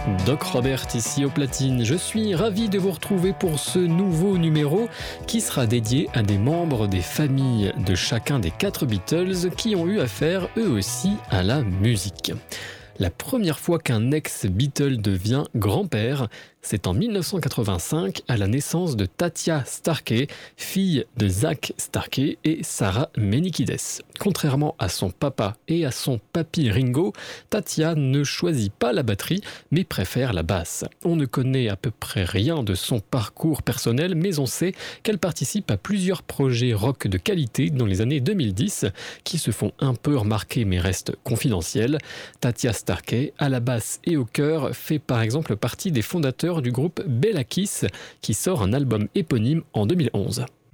Doc Robert ici au platine. Je suis ravi de vous retrouver pour ce nouveau numéro qui sera dédié à des membres des familles de chacun des 4 Beatles qui ont eu affaire eux aussi à la musique. La première fois qu'un ex-Beatle devient grand-père, c'est en 1985 à la naissance de Tatia Starkey, fille de Zak Starkey et Sarah Menikides. Contrairement à son papa et à son papy Ringo, Tatia ne choisit pas la batterie mais préfère la basse. On ne connaît à peu près rien de son parcours personnel, mais on sait qu'elle participe à plusieurs projets rock de qualité dans les années 2010 qui se font un peu remarquer mais restent confidentiels. Tatia Starkey, à la basse et au chœur, fait par exemple partie des fondateurs du groupe Bella Kiss qui sort un album éponyme en 2011.